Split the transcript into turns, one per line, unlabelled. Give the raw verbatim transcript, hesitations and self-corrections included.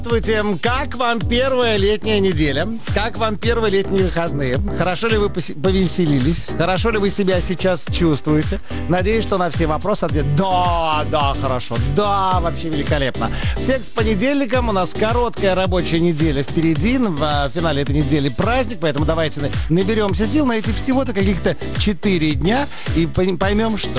Здравствуйте. Как вам первая летняя неделя? Как вам первые летние выходные? Хорошо ли вы поси- повеселились? Хорошо ли вы себя сейчас чувствуете? Надеюсь, что на все вопросы ответ да, да, хорошо, да, вообще великолепно. Всех с понедельником. У нас короткая рабочая неделя впереди. В финале этой недели праздник, поэтому давайте наберемся сил на эти всего-то каких-то четыре дня и поймем, что